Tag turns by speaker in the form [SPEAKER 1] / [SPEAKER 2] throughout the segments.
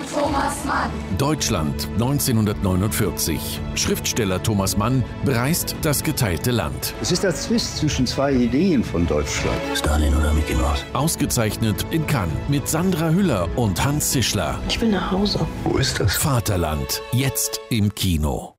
[SPEAKER 1] Thomas Mann.
[SPEAKER 2] Deutschland 1949. Schriftsteller Thomas Mann bereist das geteilte Land.
[SPEAKER 3] Es ist der Zwist zwischen zwei Ideen von Deutschland.
[SPEAKER 4] Stalin oder Mickey Mouse?
[SPEAKER 2] Ausgezeichnet in Cannes mit Sandra Hüller und Hans Zischler.
[SPEAKER 5] Ich will nach Hause.
[SPEAKER 3] Wo ist das?
[SPEAKER 2] Vaterland. Jetzt im Kino.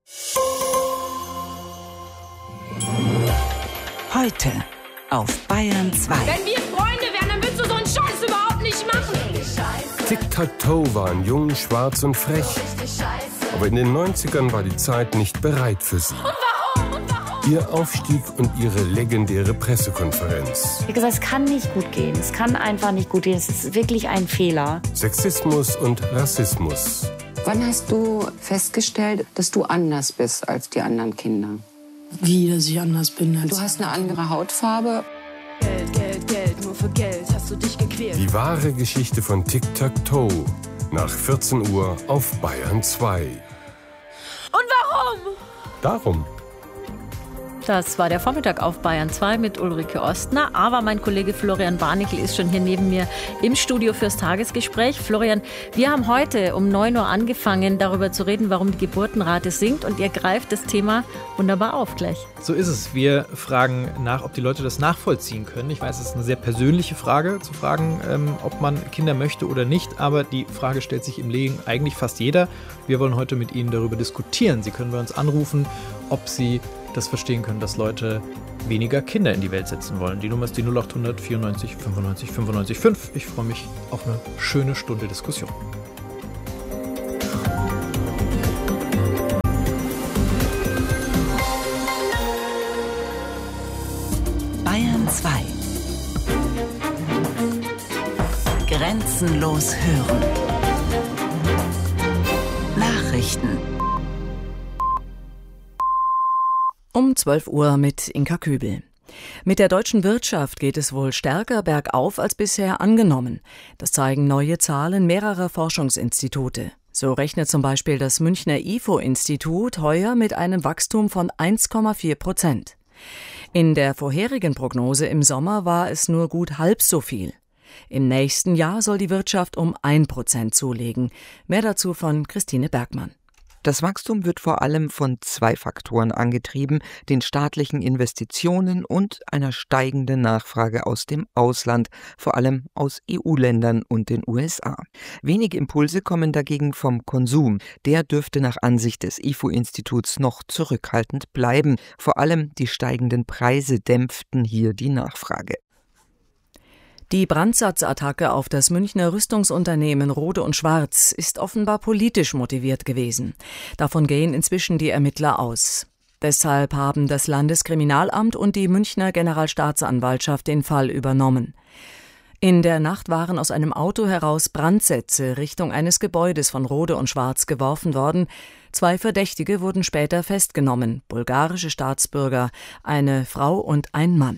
[SPEAKER 6] Heute auf Bayern 2.
[SPEAKER 7] Wenn wir Freunde wären, dann würdest du so einen Scheiß überhaupt nicht machen.
[SPEAKER 8] Tic-Tac-Toe waren jung, schwarz und frech. Aber in den 90ern war die Zeit nicht bereit für sie.
[SPEAKER 7] Und warum?
[SPEAKER 8] Ihr Aufstieg und ihre legendäre Pressekonferenz.
[SPEAKER 9] Wie gesagt, es kann nicht gut gehen. Es kann einfach nicht gut gehen. Es ist wirklich ein Fehler.
[SPEAKER 8] Sexismus und Rassismus.
[SPEAKER 10] Wann hast du festgestellt, dass du anders bist als die anderen Kinder?
[SPEAKER 5] Wie, dass ich anders bin als...
[SPEAKER 10] Du hast eine andere Hautfarbe.
[SPEAKER 7] Geld, Geld, Geld, nur für Geld hast du dich gequält.
[SPEAKER 8] Die wahre Geschichte von Tic-Tac-Toe. Nach 14 Uhr auf Bayern 2.
[SPEAKER 7] Und warum?
[SPEAKER 8] Darum.
[SPEAKER 11] Das war der Vormittag auf Bayern 2 mit Ulrike Ostner. Aber mein Kollege Florian Barnickel ist schon hier neben mir im Studio fürs Tagesgespräch. Florian, wir haben heute um 9 Uhr angefangen, darüber zu reden, warum die Geburtenrate sinkt. Und ihr greift das Thema wunderbar auf gleich.
[SPEAKER 12] So ist es. Wir fragen nach, ob die Leute das nachvollziehen können. Ich weiß, es ist eine sehr persönliche Frage, zu fragen, ob man Kinder möchte oder nicht. Aber die Frage stellt sich im Leben eigentlich fast jeder. Wir wollen heute mit Ihnen darüber diskutieren. Sie können bei uns anrufen, ob Sie das verstehen können, dass Leute weniger Kinder in die Welt setzen wollen. Die Nummer ist die 0800 94 95 95 5. Ich freue mich auf eine schöne Stunde Diskussion.
[SPEAKER 6] Bayern 2. Grenzenlos hören. Nachrichten.
[SPEAKER 13] Um 12 Uhr mit Inka Kübel. Mit der deutschen Wirtschaft geht es wohl stärker bergauf als bisher angenommen. Das zeigen neue Zahlen mehrerer Forschungsinstitute. So rechnet zum Beispiel das Münchner IFO-Institut heuer mit einem Wachstum von 1,4%. In der vorherigen Prognose im Sommer war es nur gut halb so viel. Im nächsten Jahr soll die Wirtschaft um 1% zulegen. Mehr dazu von Christine Bergmann.
[SPEAKER 14] Das Wachstum wird vor allem von zwei Faktoren angetrieben, den staatlichen Investitionen und einer steigenden Nachfrage aus dem Ausland, vor allem aus EU-Ländern und den USA. Wenige Impulse kommen dagegen vom Konsum. Der dürfte nach Ansicht des IFO-Instituts noch zurückhaltend bleiben. Vor allem die steigenden Preise dämpften hier die Nachfrage.
[SPEAKER 13] Die Brandsatzattacke auf das Münchner Rüstungsunternehmen Rohde & Schwarz ist offenbar politisch motiviert gewesen. Davon gehen inzwischen die Ermittler aus. Deshalb haben das Landeskriminalamt und die Münchner Generalstaatsanwaltschaft den Fall übernommen. In der Nacht waren aus einem Auto heraus Brandsätze Richtung eines Gebäudes von Rohde & Schwarz geworfen worden. 2 Verdächtige wurden später festgenommen, bulgarische Staatsbürger, eine Frau und ein Mann.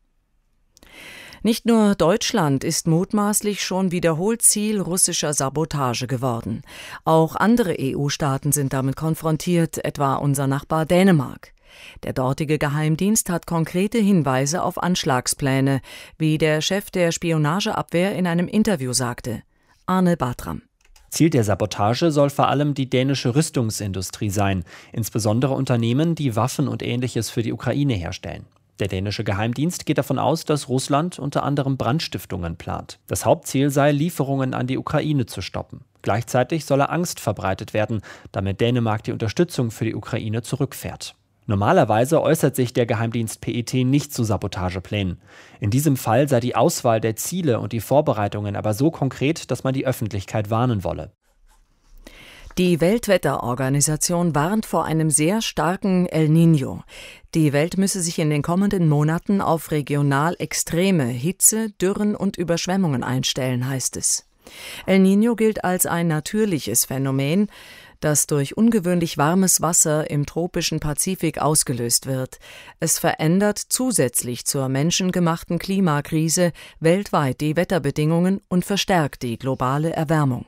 [SPEAKER 13] Nicht nur Deutschland ist mutmaßlich schon wiederholt Ziel russischer Sabotage geworden. Auch andere EU-Staaten sind damit konfrontiert, etwa unser Nachbar Dänemark. Der dortige Geheimdienst hat konkrete Hinweise auf Anschlagspläne, wie der Chef der Spionageabwehr in einem Interview sagte. Arne Bartram.
[SPEAKER 15] Ziel der Sabotage soll vor allem die dänische Rüstungsindustrie sein, insbesondere Unternehmen, die Waffen und Ähnliches für die Ukraine herstellen. Der dänische Geheimdienst geht davon aus, dass Russland unter anderem Brandstiftungen plant. Das Hauptziel sei, Lieferungen an die Ukraine zu stoppen. Gleichzeitig solle Angst verbreitet werden, damit Dänemark die Unterstützung für die Ukraine zurückfährt. Normalerweise äußert sich der Geheimdienst PET nicht zu Sabotageplänen. In diesem Fall sei die Auswahl der Ziele und die Vorbereitungen aber so konkret, dass man die Öffentlichkeit warnen wolle.
[SPEAKER 13] Die Weltwetterorganisation warnt vor einem sehr starken El Niño. Die Welt müsse sich in den kommenden Monaten auf regional extreme Hitze, Dürren und Überschwemmungen einstellen, heißt es. El Niño gilt als ein natürliches Phänomen, das durch ungewöhnlich warmes Wasser im tropischen Pazifik ausgelöst wird. Es verändert zusätzlich zur menschengemachten Klimakrise weltweit die Wetterbedingungen und verstärkt die globale Erwärmung.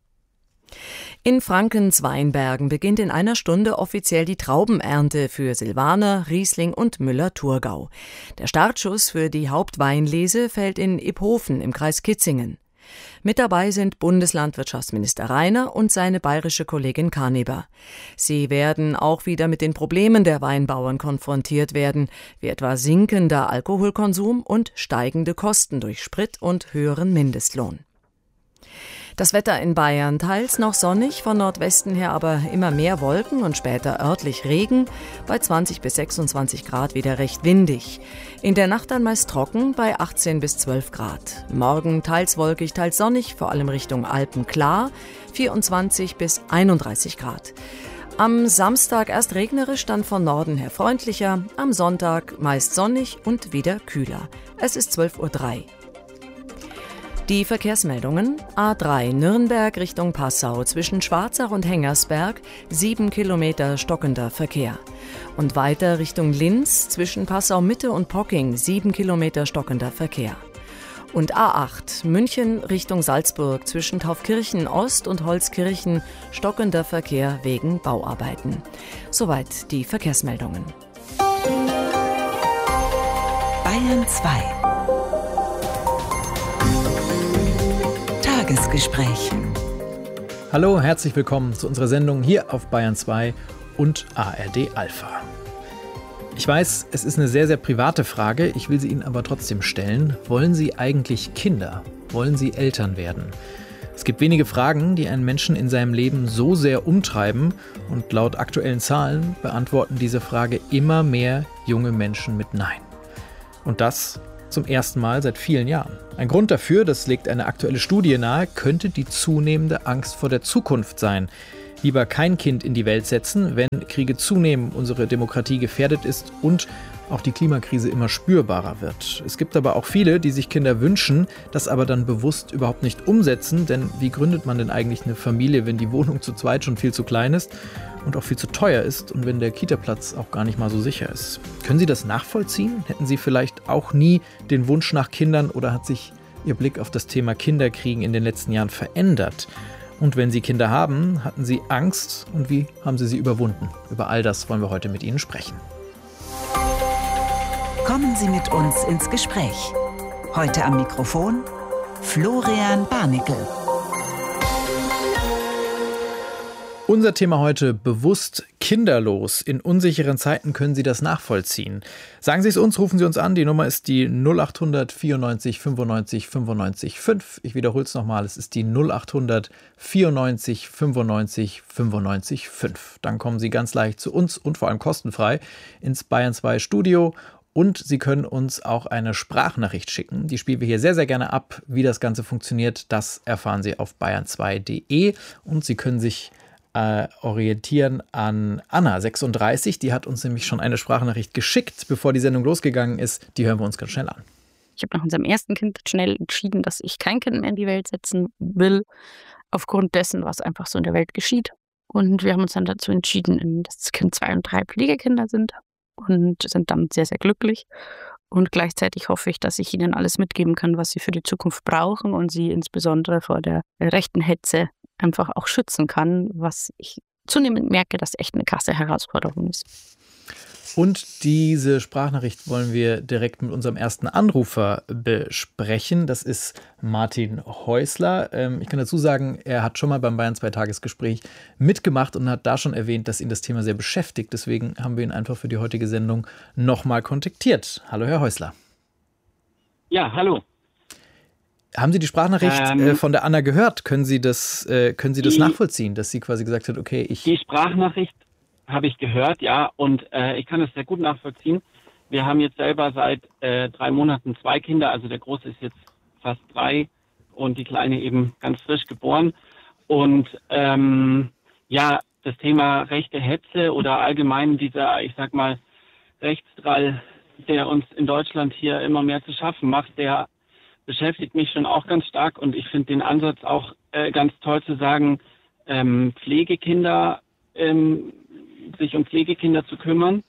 [SPEAKER 13] In Frankens Weinbergen beginnt in einer Stunde offiziell die Traubenernte für Silvaner, Riesling und Müller-Thurgau. Der Startschuss für die Hauptweinlese fällt in Iphofen im Kreis Kitzingen. Mit dabei sind Bundeslandwirtschaftsminister Rainer und seine bayerische Kollegin Karneber. Sie werden auch wieder mit den Problemen der Weinbauern konfrontiert werden, wie etwa sinkender Alkoholkonsum und steigende Kosten durch Sprit und höheren Mindestlohn. Das Wetter in Bayern teils noch sonnig, von Nordwesten her aber immer mehr Wolken und später örtlich Regen, bei 20 bis 26 Grad wieder recht windig. In der Nacht dann meist trocken, bei 18 bis 12 Grad. Morgen teils wolkig, teils sonnig, vor allem Richtung Alpen klar, 24 bis 31 Grad. Am Samstag erst regnerisch, dann von Norden her freundlicher, am Sonntag meist sonnig und wieder kühler. Es ist 12:03 Uhr. Die Verkehrsmeldungen: A3 Nürnberg Richtung Passau zwischen Schwarzach und Hengersberg 7 Kilometer stockender Verkehr. Und weiter Richtung Linz zwischen Passau Mitte und Pocking 7 Kilometer stockender Verkehr. Und A8 München Richtung Salzburg zwischen Taufkirchen Ost und Holzkirchen stockender Verkehr wegen Bauarbeiten. Soweit die Verkehrsmeldungen.
[SPEAKER 6] Bayern 2. Tagesgespräch.
[SPEAKER 12] Hallo, herzlich willkommen zu unserer Sendung hier auf Bayern 2 und ARD Alpha. Ich weiß, es ist eine sehr, sehr private Frage, ich will sie Ihnen aber trotzdem stellen. Wollen Sie eigentlich Kinder? Wollen Sie Eltern werden? Es gibt wenige Fragen, die einen Menschen in seinem Leben so sehr umtreiben, und laut aktuellen Zahlen beantworten diese Frage immer mehr junge Menschen mit Nein. Und das zum ersten Mal seit vielen Jahren. Ein Grund dafür, das legt eine aktuelle Studie nahe, könnte die zunehmende Angst vor der Zukunft sein. Lieber kein Kind in die Welt setzen, wenn Kriege zunehmen, unsere Demokratie gefährdet ist und auch die Klimakrise immer spürbarer wird. Es gibt aber auch viele, die sich Kinder wünschen, das aber dann bewusst überhaupt nicht umsetzen, denn wie gründet man denn eigentlich eine Familie, wenn die Wohnung zu zweit schon viel zu klein ist und auch viel zu teuer ist und wenn der Kita-Platz auch gar nicht mal so sicher ist? Können Sie das nachvollziehen? Hätten Sie vielleicht auch nie den Wunsch nach Kindern oder hat sich Ihr Blick auf das Thema Kinderkriegen in den letzten Jahren verändert? Und wenn Sie Kinder haben, hatten Sie Angst und wie haben Sie sie überwunden? Über all das wollen wir heute mit Ihnen sprechen.
[SPEAKER 6] Kommen Sie mit uns ins Gespräch. Heute am Mikrofon Florian Barnickel.
[SPEAKER 12] Unser Thema heute: bewusst kinderlos. In unsicheren Zeiten können Sie das nachvollziehen. Sagen Sie es uns, rufen Sie uns an. Die Nummer ist die 0800 94 95 95 5. Ich wiederhole es nochmal. Es ist die 0800 94 95 95 5. Dann kommen Sie ganz leicht zu uns und vor allem kostenfrei ins Bayern 2 Studio. Und Sie können uns auch eine Sprachnachricht schicken. Die spielen wir hier sehr, sehr gerne ab. Wie das Ganze funktioniert, das erfahren Sie auf bayern2.de. Und Sie können sich orientieren an Anna, 36. Die hat uns nämlich schon eine Sprachnachricht geschickt, bevor die Sendung losgegangen ist. Die hören wir uns ganz schnell an.
[SPEAKER 1] Ich habe nach unserem ersten Kind schnell entschieden, dass ich kein Kind mehr in die Welt setzen will, aufgrund dessen, was einfach so in der Welt geschieht. Und wir haben uns dann dazu entschieden, dass Kind 2 und 3 Pflegekinder sind und sind damit sehr, sehr glücklich. Und gleichzeitig hoffe ich, dass ich ihnen alles mitgeben kann, was sie für die Zukunft brauchen und sie insbesondere vor der rechten Hetze einfach auch schützen kann, was ich zunehmend merke, dass echt eine krasse Herausforderung ist.
[SPEAKER 12] Und diese Sprachnachricht wollen wir direkt mit unserem ersten Anrufer besprechen. Das ist Martin Häusler. Ich kann dazu sagen, er hat schon mal beim Bayern 2 Tagesgespräch mitgemacht und hat da schon erwähnt, dass ihn das Thema sehr beschäftigt. Deswegen haben wir ihn einfach für die heutige Sendung nochmal kontaktiert. Hallo, Herr Häusler.
[SPEAKER 4] Ja, hallo.
[SPEAKER 12] Haben Sie die Sprachnachricht von der Anna gehört? Können Sie das nachvollziehen, dass sie quasi gesagt hat, okay,
[SPEAKER 4] Die Sprachnachricht habe ich gehört, ja, und ich kann es sehr gut nachvollziehen. Wir haben jetzt selber seit 3 Monaten 2 Kinder, also der Große ist jetzt fast 3 und die Kleine eben ganz frisch geboren. Und ja, das Thema rechte Hetze oder allgemein dieser, ich sag mal, Rechtsdrall, der uns in Deutschland hier immer mehr zu schaffen macht, der beschäftigt mich schon auch ganz stark und ich finde den Ansatz auch ganz toll zu sagen, Pflegekinder, sich um Pflegekinder zu kümmern.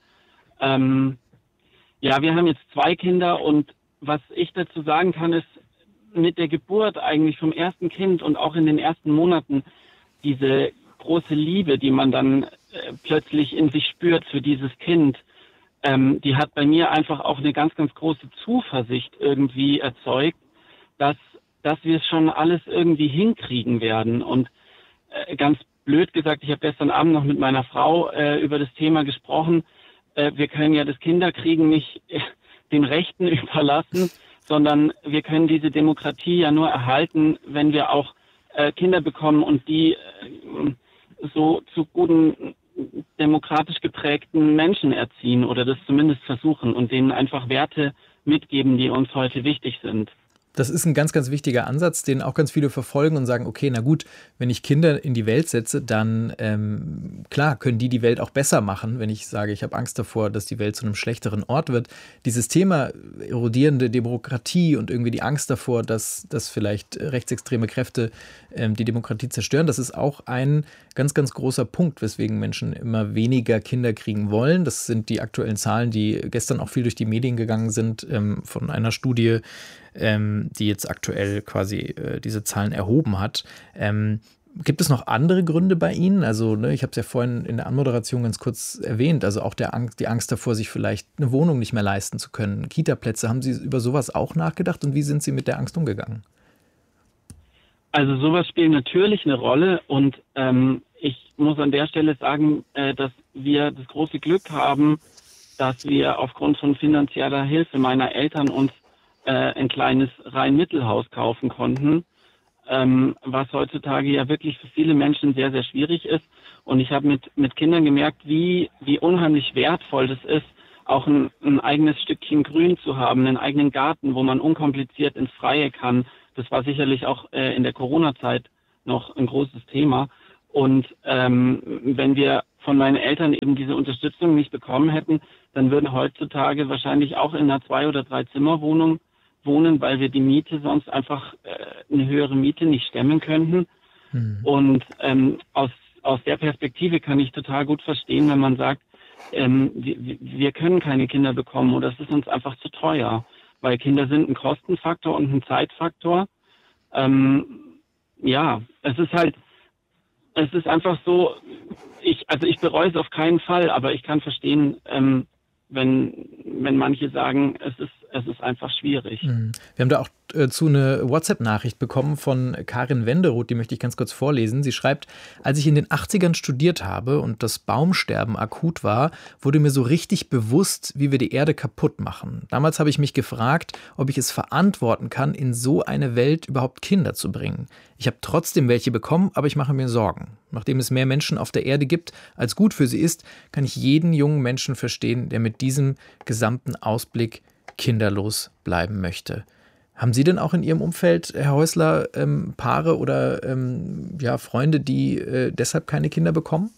[SPEAKER 4] Ja, wir haben jetzt 2 Kinder und was ich dazu sagen kann, ist mit der Geburt eigentlich vom ersten Kind und auch in den ersten Monaten diese große Liebe, die man dann plötzlich in sich spürt für dieses Kind, die hat bei mir einfach auch eine ganz, ganz große Zuversicht irgendwie erzeugt, dass dass wir es schon alles irgendwie hinkriegen werden. Und ganz blöd gesagt, ich habe gestern Abend noch mit meiner Frau über das Thema gesprochen. Wir können ja das Kinderkriegen nicht den Rechten überlassen, sondern wir können diese Demokratie ja nur erhalten, wenn wir auch Kinder bekommen und die so zu guten, demokratisch geprägten Menschen erziehen oder das zumindest versuchen und denen einfach Werte mitgeben, die uns heute wichtig sind.
[SPEAKER 12] Das ist ein ganz, ganz wichtiger Ansatz, den auch ganz viele verfolgen und sagen, okay, na gut, wenn ich Kinder in die Welt setze, dann klar, können die Welt auch besser machen. Wenn ich sage, ich habe Angst davor, dass die Welt zu einem schlechteren Ort wird. Dieses Thema erodierende Demokratie und irgendwie die Angst davor, dass vielleicht rechtsextreme Kräfte die Demokratie zerstören, das ist auch ein ganz, ganz großer Punkt, weswegen Menschen immer weniger Kinder kriegen wollen. Das sind die aktuellen Zahlen, die gestern auch viel durch die Medien gegangen sind, von einer Studie, die jetzt aktuell quasi diese Zahlen erhoben hat. Gibt es noch andere Gründe bei Ihnen? Also ich habe es ja vorhin in der Anmoderation ganz kurz erwähnt, also auch die Angst davor, sich vielleicht eine Wohnung nicht mehr leisten zu können. Kita-Plätze, haben Sie über sowas auch nachgedacht und wie sind Sie mit der Angst umgegangen?
[SPEAKER 4] Also sowas spielt natürlich eine Rolle und ich muss an der Stelle sagen, dass wir das große Glück haben, dass wir aufgrund von finanzieller Hilfe meiner Eltern uns ein kleines Reihenmittelhaus kaufen konnten, was heutzutage ja wirklich für viele Menschen sehr, sehr schwierig ist. Und ich habe mit Kindern gemerkt, wie unheimlich wertvoll das ist, auch ein eigenes Stückchen Grün zu haben, einen eigenen Garten, wo man unkompliziert ins Freie kann. Das war sicherlich auch in der Corona-Zeit noch ein großes Thema. Und wenn wir von meinen Eltern eben diese Unterstützung nicht bekommen hätten, dann würden heutzutage wahrscheinlich auch in einer 2- oder 3-Zimmer-Wohnung wohnen, weil wir die Miete sonst einfach eine höhere Miete nicht stemmen könnten. Und aus der Perspektive kann ich total gut verstehen, wenn man sagt, wir können keine Kinder bekommen oder es ist uns einfach zu teuer, weil Kinder sind ein Kostenfaktor und ein Zeitfaktor. Es ist einfach so, ich bereue es auf keinen Fall, aber ich kann verstehen, wenn manche sagen, es ist einfach schwierig.
[SPEAKER 12] Wir haben da auch zu eine WhatsApp-Nachricht bekommen von Karin Wenderoth, die möchte ich ganz kurz vorlesen. Sie schreibt, als ich in den 80ern studiert habe und das Baumsterben akut war, wurde mir so richtig bewusst, wie wir die Erde kaputt machen. Damals habe ich mich gefragt, ob ich es verantworten kann, in so eine Welt überhaupt Kinder zu bringen. Ich habe trotzdem welche bekommen, aber ich mache mir Sorgen. Nachdem es mehr Menschen auf der Erde gibt, als gut für sie ist, kann ich jeden jungen Menschen verstehen, der mit diesem gesamten Ausblick kinderlos bleiben möchte. Haben Sie denn auch in Ihrem Umfeld, Herr Häusler, Paare oder Freunde, die deshalb keine Kinder bekommen?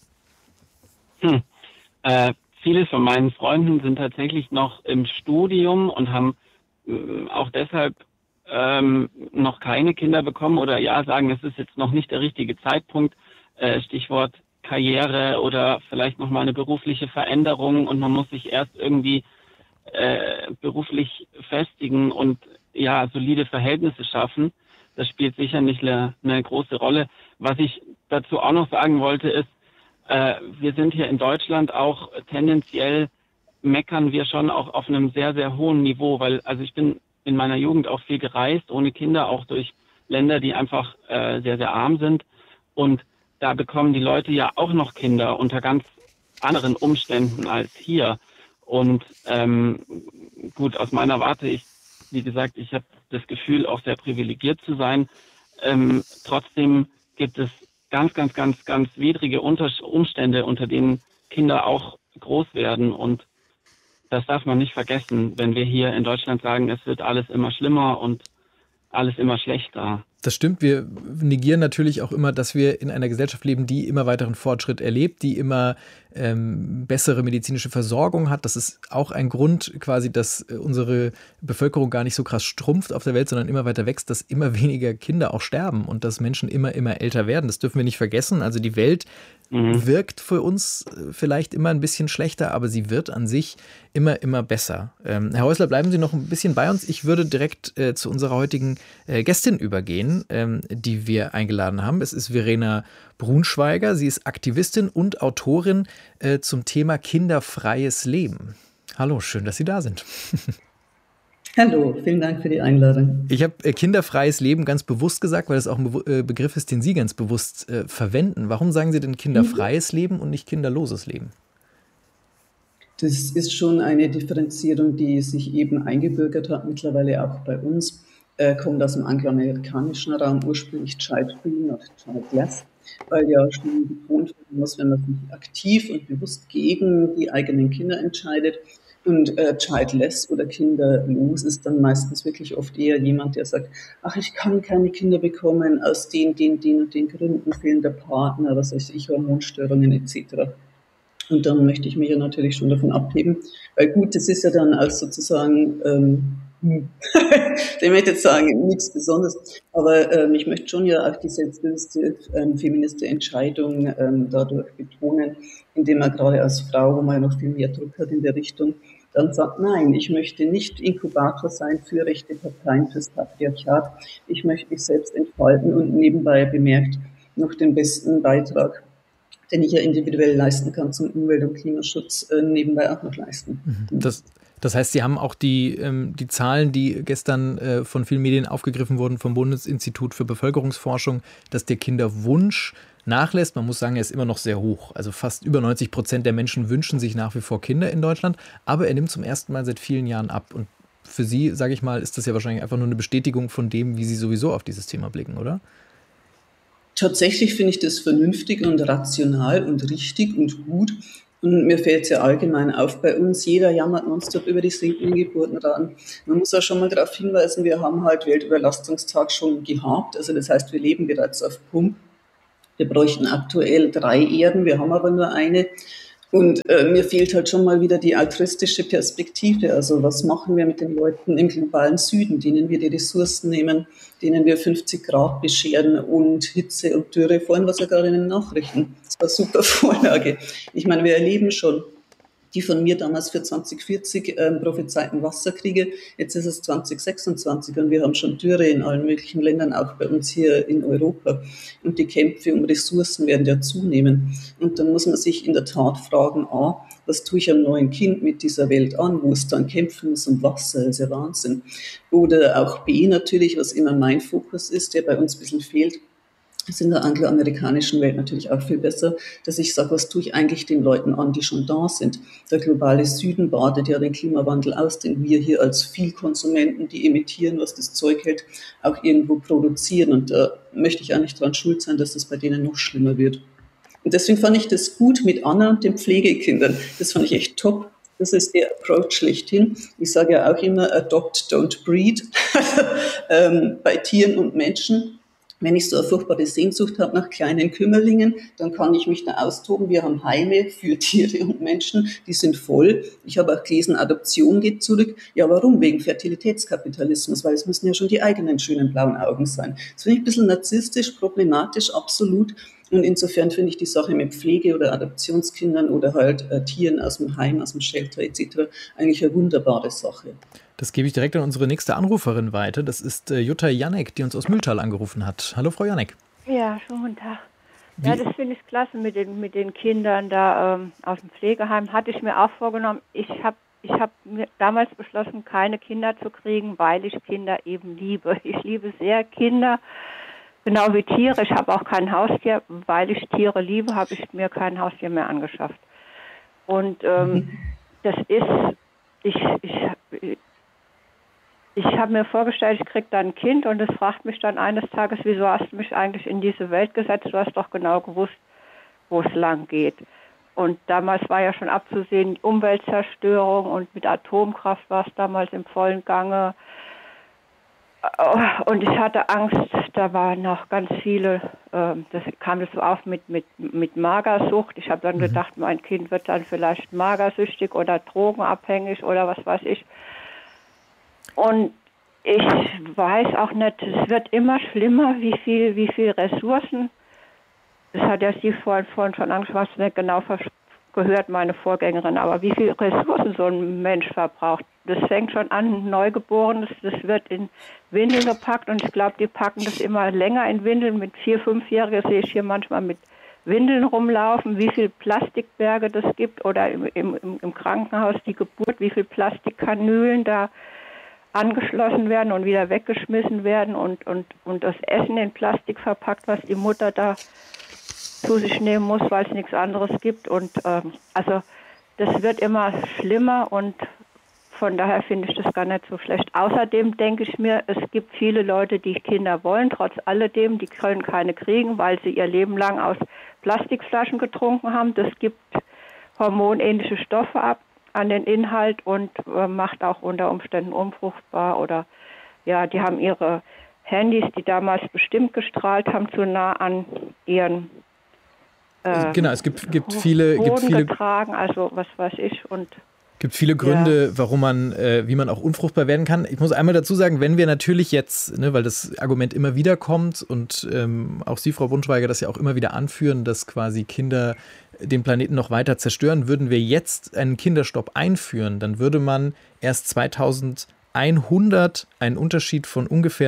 [SPEAKER 4] Viele von meinen Freunden sind tatsächlich noch im Studium und haben auch deshalb noch keine Kinder bekommen oder sagen, es ist jetzt noch nicht der richtige Zeitpunkt. Stichwort Karriere oder vielleicht nochmal eine berufliche Veränderung und man muss sich erst irgendwie beruflich festigen und solide Verhältnisse schaffen. Das spielt sicherlich eine große Rolle. Was ich dazu auch noch sagen wollte ist, wir sind hier in Deutschland auch tendenziell meckern wir schon auch auf einem sehr, sehr hohen Niveau, weil ich bin in meiner Jugend auch viel gereist, ohne Kinder, auch durch Länder, die einfach sehr, sehr arm sind. Und da bekommen die Leute ja auch noch Kinder unter ganz anderen Umständen als hier. Und gut, aus meiner Warte, wie gesagt, ich habe das Gefühl, auch sehr privilegiert zu sein. Trotzdem gibt es ganz, ganz, ganz, ganz widrige Umstände, unter denen Kinder auch groß werden. Und das darf man nicht vergessen, wenn wir hier in Deutschland sagen, es wird alles immer schlimmer und alles immer schlechter.
[SPEAKER 12] Das stimmt. Wir negieren natürlich auch immer, dass wir in einer Gesellschaft leben, die immer weiteren Fortschritt erlebt, die immer bessere medizinische Versorgung hat. Das ist auch ein Grund quasi, dass unsere Bevölkerung gar nicht so krass schrumpft auf der Welt, sondern immer weiter wächst, dass immer weniger Kinder auch sterben und dass Menschen immer älter werden. Das dürfen wir nicht vergessen. Also die Welt wirkt für uns vielleicht immer ein bisschen schlechter, aber sie wird an sich immer besser. Herr Häusler, bleiben Sie noch ein bisschen bei uns. Ich würde direkt zu unserer heutigen Gästin übergehen, die wir eingeladen haben. Es ist Verena Brunschweiger. Sie ist Aktivistin und Autorin zum Thema kinderfreies Leben. Hallo, schön, dass Sie da sind.
[SPEAKER 16] Hallo, vielen Dank für die Einladung.
[SPEAKER 12] Ich habe kinderfreies Leben ganz bewusst gesagt, weil das auch ein Begriff ist, den Sie ganz bewusst verwenden. Warum sagen Sie denn kinderfreies Leben und nicht kinderloses Leben?
[SPEAKER 16] Das ist schon eine Differenzierung, die sich eben eingebürgert hat, mittlerweile auch bei uns. Kommt aus dem angloamerikanischen Raum, ursprünglich child-free, not childless, weil ja schon betont werden muss, wenn man sich aktiv und bewusst gegen die eigenen Kinder entscheidet. Und childless oder kinderlos ist dann meistens wirklich oft eher jemand, der sagt, ach, ich kann keine Kinder bekommen, aus den und den Gründen, fehlender Partner, was weiß ich, Hormonstörungen etc. Und dann möchte ich mich ja natürlich schon davon abheben, weil gut, das ist ja dann auch sozusagen, ich möchte jetzt sagen, nichts Besonderes, aber ich möchte schon ja auch die selbstbewusste feministische Entscheidung dadurch betonen, indem man gerade als Frau, wo man ja noch viel mehr Druck hat in der Richtung, dann sagt, nein, ich möchte nicht Inkubator sein für rechte Parteien, fürs Patriarchat, ich möchte mich selbst entfalten und nebenbei bemerkt noch den besten Beitrag, den ich ja individuell leisten kann zum Umwelt- und Klimaschutz, nebenbei auch noch leisten.
[SPEAKER 12] Das heißt, Sie haben auch die Zahlen, die gestern von vielen Medien aufgegriffen wurden, vom Bundesinstitut für Bevölkerungsforschung, dass der Kinderwunsch nachlässt. Man muss sagen, er ist immer noch sehr hoch. Also fast über 90% der Menschen wünschen sich nach wie vor Kinder in Deutschland. Aber er nimmt zum ersten Mal seit vielen Jahren ab. Und für Sie, sage ich mal, ist das ja wahrscheinlich einfach nur eine Bestätigung von dem, wie Sie sowieso auf dieses Thema blicken, oder?
[SPEAKER 16] Tatsächlich finde ich das vernünftig und rational und richtig und gut. Und mir fällt es ja allgemein auf bei uns, jeder jammert nonstop über die sinkenden Geburtenraten. Man muss auch schon mal darauf hinweisen, wir haben halt Weltüberlastungstag schon gehabt. Also das heißt, wir leben bereits auf Pump. Wir bräuchten aktuell 3 Erden, wir haben aber nur eine. Und mir fehlt halt schon mal wieder die altruistische Perspektive. Also was machen wir mit den Leuten im globalen Süden, denen wir die Ressourcen nehmen, denen wir 50 Grad bescheren und Hitze und Dürre. Vorhin war es ja gerade in den Nachrichten. Das war eine super Vorlage. Ich meine, wir erleben schon die von mir damals für 2040 prophezeiten Wasserkriege. Jetzt ist es 2026 und wir haben schon Dürre in allen möglichen Ländern, auch bei uns hier in Europa. Und die Kämpfe um Ressourcen werden ja zunehmen. Und dann muss man sich in der Tat fragen, was tue ich einem neuen Kind mit dieser Welt an, wo es dann kämpfen muss um Wasser, das ist ja Wahnsinn. Oder auch B natürlich, was immer mein Fokus ist, der bei uns ein bisschen fehlt, ist in der angloamerikanischen Welt natürlich auch viel besser, dass ich sage, was tue ich eigentlich den Leuten an, die schon da sind. Der globale Süden badet ja den Klimawandel aus, den wir hier als Vielkonsumenten, die emittieren, was das Zeug hält, auch irgendwo produzieren. Und da möchte ich auch nicht dran schuld sein, dass das bei denen noch schlimmer wird. Und deswegen fand ich das gut mit Anna und den Pflegekindern. Das fand ich echt top. Das ist der Approach schlechthin. Ich sage ja auch immer, adopt, don't breed, bei Tieren und Menschen. Wenn ich so eine furchtbare Sehnsucht habe nach kleinen Kümmerlingen, dann kann ich mich da austoben. Wir haben Heime für Tiere und Menschen, die sind voll. Ich habe auch gelesen, Adoption geht zurück. Ja, warum? Wegen Fertilitätskapitalismus, weil es müssen ja schon die eigenen schönen blauen Augen sein. Das finde ich ein bisschen narzisstisch, problematisch, absolut. Und insofern finde ich die Sache mit Pflege oder Adoptionskindern oder halt Tieren aus dem Heim, aus dem Shelter etc. eigentlich eine wunderbare Sache.
[SPEAKER 12] Das gebe ich direkt an unsere nächste Anruferin weiter. Das ist Jutta Janek, die uns aus Mühltal angerufen hat. Hallo, Frau Janek.
[SPEAKER 17] Ja, schönen guten Tag. Ja, das finde ich klasse mit den Kindern da aus dem Pflegeheim. Hatte ich mir auch vorgenommen. Ich hab mir damals beschlossen, keine Kinder zu kriegen, weil ich Kinder eben liebe. Ich liebe sehr Kinder, genau wie Tiere. Ich habe auch kein Haustier. Weil ich Tiere liebe, habe ich mir kein Haustier mehr angeschafft. Und das ist, ich habe mir vorgestellt, ich kriege dann ein Kind und es fragt mich dann eines Tages, wieso hast du mich eigentlich in diese Welt gesetzt? Du hast doch genau gewusst, wo es lang geht. Und damals war ja schon abzusehen, Umweltzerstörung und mit Atomkraft war es damals im vollen Gange. Und ich hatte Angst, da waren noch ganz viele, das kam das so auf mit Magersucht. Ich habe dann gedacht, mein Kind wird dann vielleicht magersüchtig oder drogenabhängig oder was weiß ich. Und ich weiß auch nicht, es wird immer schlimmer, wie viel Ressourcen, das hat ja Sie vorhin schon angesprochen, nicht genau gehört, meine Vorgängerin, aber wie viel Ressourcen so ein Mensch verbraucht. Das fängt schon an, Neugeborenes, das wird in Windeln gepackt und ich glaube, die packen das immer länger in Windeln. Mit 4-, 5-Jährigen sehe ich hier manchmal mit Windeln rumlaufen, wie viel Plastikberge das gibt oder im Krankenhaus die Geburt, wie viel Plastikkanülen da angeschlossen werden und wieder weggeschmissen werden und das Essen in Plastik verpackt, was die Mutter da zu sich nehmen muss, weil es nichts anderes gibt. Und also das wird immer schlimmer und von daher finde ich das gar nicht so schlecht. Außerdem denke ich mir, es gibt viele Leute, die Kinder wollen, trotz alledem, die können keine kriegen, weil sie ihr Leben lang aus Plastikflaschen getrunken haben. Das gibt hormonähnliche Stoffe ab an den Inhalt und macht auch unter Umständen unfruchtbar. Oder ja, die haben ihre Handys, die damals bestimmt gestrahlt haben, zu nah an ihren
[SPEAKER 12] genau, es gibt viele
[SPEAKER 17] getragen, also was weiß ich. Und
[SPEAKER 12] gibt viele Gründe, warum man, wie man auch unfruchtbar werden kann. Ich muss einmal dazu sagen, wenn wir natürlich jetzt, ne, weil das Argument immer wieder kommt und auch Sie, Frau Brunschweiger, das ja auch immer wieder anführen, dass quasi Kinder den Planeten noch weiter zerstören, würden wir jetzt einen Kinderstopp einführen, dann würde man erst 2100 einen Unterschied von ungefähr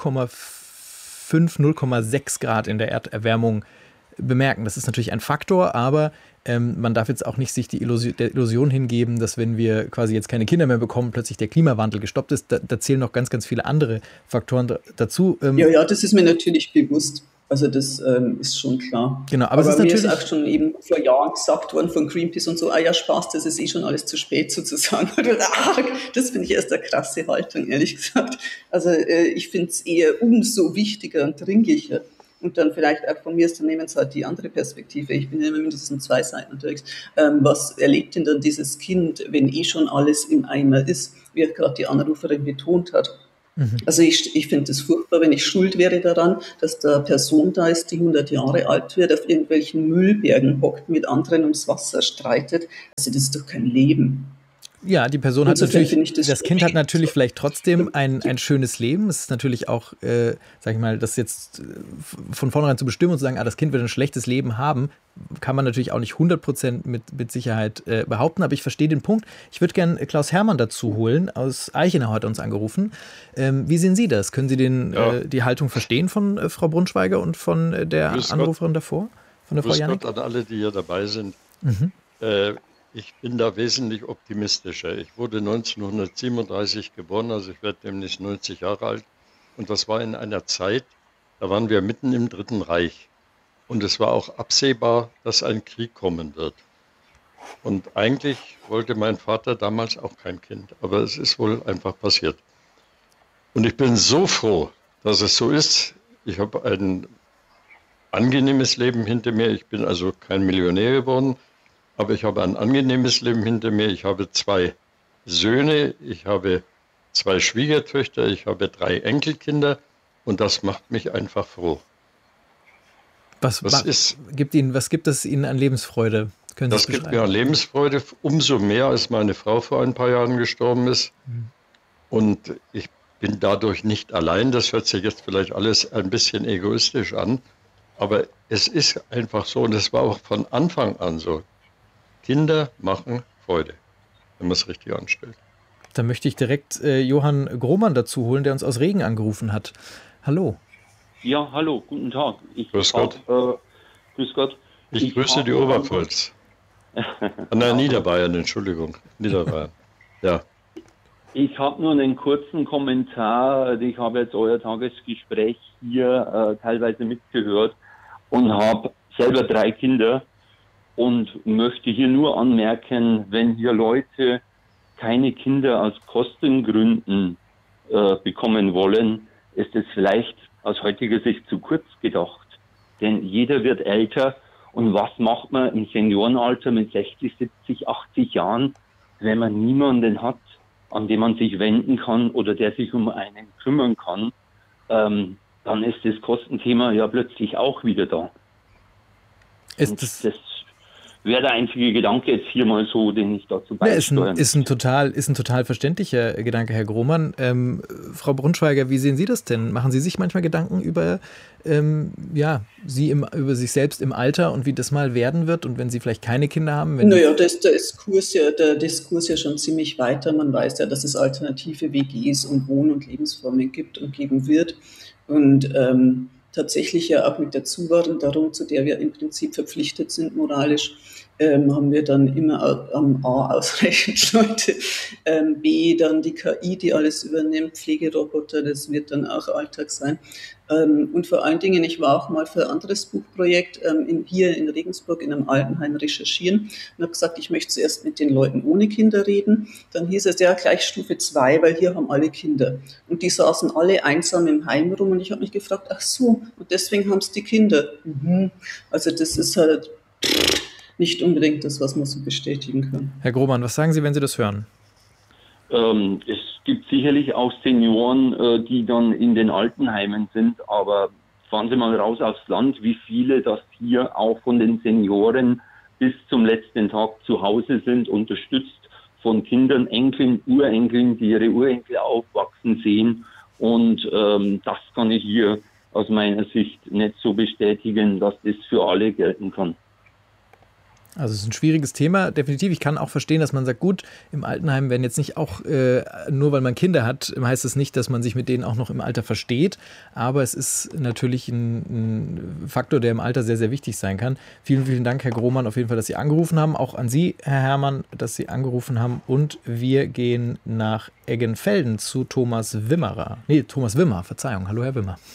[SPEAKER 12] 0,5, 0,6 Grad in der Erderwärmung bemerken. Das ist natürlich ein Faktor, aber man darf jetzt auch nicht sich der Illusion hingeben, dass wenn wir quasi jetzt keine Kinder mehr bekommen, plötzlich der Klimawandel gestoppt ist. Da zählen noch ganz, ganz viele andere Faktoren dazu.
[SPEAKER 16] Ja, das ist mir natürlich bewusst. Also das ist schon klar.
[SPEAKER 12] Genau, aber es ist
[SPEAKER 16] mir
[SPEAKER 12] natürlich
[SPEAKER 16] ist auch schon eben vor Jahren gesagt worden von Greenpeace und so, ja Spaß, das ist schon alles zu spät sozusagen. Das finde ich erst eine krasse Haltung, ehrlich gesagt. Also ich finde es eher umso wichtiger und dringlicher. Und dann vielleicht auch von mir aus Unternehmensseite die andere Perspektive. Ich bin ja immer mindestens 2 Seiten unterwegs. Was erlebt denn dann dieses Kind, wenn schon alles im Eimer ist, wie gerade die Anruferin betont hat? Also ich finde es furchtbar, wenn ich schuld wäre daran, dass da eine Person da ist, die 100 Jahre alt wird, auf irgendwelchen Müllbergen hockt, mit anderen ums Wasser streitet. Also das ist doch kein Leben.
[SPEAKER 12] Ja, die Person hat natürlich, das Kind hat natürlich vielleicht trotzdem ein schönes Leben. Es ist natürlich auch, sag ich mal, das jetzt von vornherein zu bestimmen und zu sagen, das Kind wird ein schlechtes Leben haben, kann man natürlich auch nicht 100% mit Sicherheit behaupten. Aber ich verstehe den Punkt. Ich würde gerne Klaus Hermann dazu holen. Aus Eichenau hat er uns angerufen. Wie sehen Sie das? Können Sie die Haltung verstehen von Frau Brunschweiger und von der Anruferin davor, von der Frau Jannik?
[SPEAKER 18] Grüß Gott an alle, die hier dabei sind. Ich bin da wesentlich optimistischer. Ich wurde 1937 geboren, also ich werde demnächst 90 Jahre alt. Und das war in einer Zeit, da waren wir mitten im Dritten Reich. Und es war auch absehbar, dass ein Krieg kommen wird. Und eigentlich wollte mein Vater damals auch kein Kind, aber es ist wohl einfach passiert. Und ich bin so froh, dass es so ist. Ich habe ein angenehmes Leben hinter mir. Ich bin also kein Millionär geworden. Aber ich habe ein angenehmes Leben hinter mir. Ich habe 2 Söhne, ich habe 2 Schwiegertöchter, ich habe 3 Enkelkinder und das macht mich einfach froh.
[SPEAKER 12] Was gibt es Ihnen an Lebensfreude?
[SPEAKER 18] Das gibt mir an Lebensfreude, umso mehr, als meine Frau vor ein paar Jahren gestorben ist. Und ich bin dadurch nicht allein. Das hört sich jetzt vielleicht alles ein bisschen egoistisch an. Aber es ist einfach so und es war auch von Anfang an so. Kinder machen Freude, wenn man es richtig anstellt.
[SPEAKER 12] Da möchte ich direkt Johann Grohmann dazu holen, der uns aus Regen angerufen hat. Hallo.
[SPEAKER 19] Ja, hallo, guten Tag.
[SPEAKER 18] Grüß Gott.
[SPEAKER 19] Grüß Gott.
[SPEAKER 18] Ich grüße die Oberpfalz. Nein, Niederbayern, Entschuldigung. Niederbayern, ja.
[SPEAKER 19] Ich habe nur einen kurzen Kommentar. Ich habe jetzt euer Tagesgespräch hier teilweise mitgehört und habe selber 3 Kinder. Und möchte hier nur anmerken, wenn hier Leute keine Kinder aus Kostengründen bekommen wollen, ist es vielleicht aus heutiger Sicht zu kurz gedacht. Denn jeder wird älter und was macht man im Seniorenalter mit 60, 70, 80 Jahren, wenn man niemanden hat, an den man sich wenden kann oder der sich um einen kümmern kann, dann ist das Kostenthema ja plötzlich auch wieder da. Das wäre der einzige Gedanke jetzt hier mal so, den ich dazu beisteuern
[SPEAKER 12] ist ein total verständlicher Gedanke, Herr Grohmann. Frau Brunschweiger, wie sehen Sie das denn? Machen Sie sich manchmal Gedanken über über sich selbst im Alter und wie das mal werden wird und wenn Sie vielleicht keine Kinder haben?
[SPEAKER 16] Naja, der Diskurs ja schon ziemlich weiter. Man weiß ja, dass es alternative WGs und Wohn- und Lebensformen gibt und geben wird. Und tatsächlich ja auch mit der Zuwanderung, zu der wir im Prinzip verpflichtet sind moralisch, haben wir dann immer A, ausreichend Leute, B, dann die KI, die alles übernimmt, Pflegeroboter, das wird dann auch Alltag sein. Und vor allen Dingen, ich war auch mal für ein anderes Buchprojekt hier in Regensburg in einem Altenheim recherchieren und habe gesagt, ich möchte zuerst mit den Leuten ohne Kinder reden. Dann hieß es ja gleich Stufe 2, weil hier haben alle Kinder. Und die saßen alle einsam im Heim rum und ich habe mich gefragt, ach so, und deswegen haben es die Kinder. Also das ist halt nicht unbedingt das, was man so bestätigen kann.
[SPEAKER 12] Herr Grohmann, was sagen Sie, wenn Sie das hören?
[SPEAKER 19] Es gibt sicherlich auch Senioren, die dann in den Altenheimen sind, aber fahren Sie mal raus aufs Land, wie viele das hier auch von den Senioren bis zum letzten Tag zu Hause sind, unterstützt von Kindern, Enkeln, Urenkeln, die ihre Urenkel aufwachsen sehen. Und das kann ich hier aus meiner Sicht nicht so bestätigen, dass das für alle gelten kann.
[SPEAKER 12] Also es ist ein schwieriges Thema, definitiv. Ich kann auch verstehen, dass man sagt, gut, im Altenheim werden jetzt nicht auch, nur weil man Kinder hat, heißt es nicht, dass man sich mit denen auch noch im Alter versteht. Aber es ist natürlich ein Faktor, der im Alter sehr, sehr wichtig sein kann. Vielen, vielen Dank, Herr Grohmann, auf jeden Fall, dass Sie angerufen haben. Auch an Sie, Herr Herrmann, dass Sie angerufen haben. Und wir gehen nach Eggenfelden zu Thomas Wimmer. Verzeihung. Hallo, Herr Wimmer.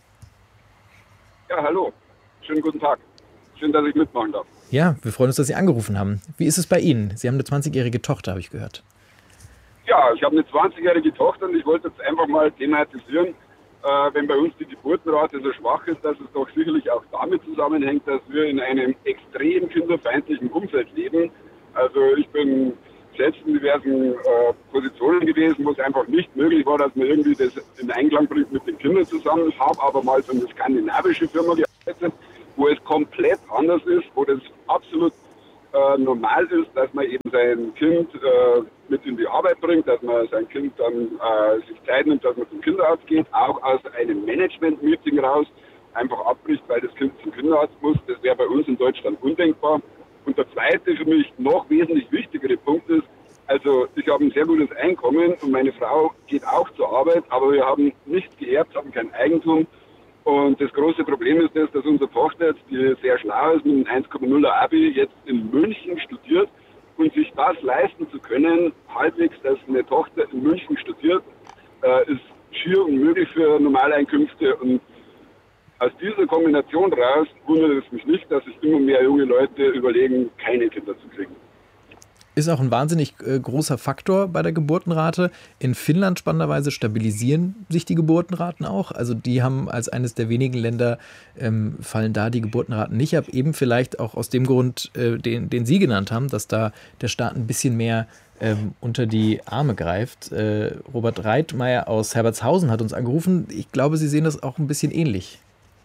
[SPEAKER 20] Ja, hallo. Schönen guten Tag. Schön, dass ich mitmachen darf.
[SPEAKER 12] Ja, wir freuen uns, dass Sie angerufen haben. Wie ist es bei Ihnen? Sie haben eine 20-jährige Tochter, habe ich gehört.
[SPEAKER 20] Ja, ich habe eine 20-jährige Tochter und ich wollte jetzt einfach mal thematisieren, wenn bei uns die Geburtenrate so schwach ist, dass es doch sicherlich auch damit zusammenhängt, dass wir in einem extrem kinderfeindlichen Umfeld leben. Also ich bin selbst in diversen Positionen gewesen, wo es einfach nicht möglich war, dass man irgendwie das in Einklang bringt mit den Kindern zusammen. Ich habe aber mal für eine skandinavische Firma gearbeitet, wo es komplett anders ist, wo das absolut normal ist, dass man eben sein Kind mit in die Arbeit bringt, dass man sein Kind dann sich Zeit nimmt, dass man zum Kinderarzt geht, auch aus einem Management-Meeting raus einfach abbricht, weil das Kind zum Kinderarzt muss. Das wäre bei uns in Deutschland undenkbar. Und der zweite, für mich noch wesentlich wichtigere Punkt ist, also ich habe ein sehr gutes Einkommen und meine Frau geht auch zur Arbeit, aber wir haben nichts geerbt, haben kein Eigentum. Und das große Problem ist das, dass unsere Tochter jetzt, die sehr schlau ist, mit einem 1,0er Abi jetzt in München studiert und sich das leisten zu können, halbwegs, dass eine Tochter in München studiert, ist schier unmöglich für Normaleinkünfte. Und aus dieser Kombination raus wundert es mich nicht, dass sich immer mehr junge Leute überlegen, keine Kinder zu kriegen.
[SPEAKER 12] Ist auch ein wahnsinnig großer Faktor bei der Geburtenrate. In Finnland spannenderweise stabilisieren sich die Geburtenraten auch. Also die haben als eines der wenigen Länder, fallen da die Geburtenraten nicht ab. Eben vielleicht auch aus dem Grund, den Sie genannt haben, dass da der Staat ein bisschen mehr unter die Arme greift. Robert Reitmeier aus Herbertshausen hat uns angerufen. Ich glaube, Sie sehen das auch ein bisschen ähnlich.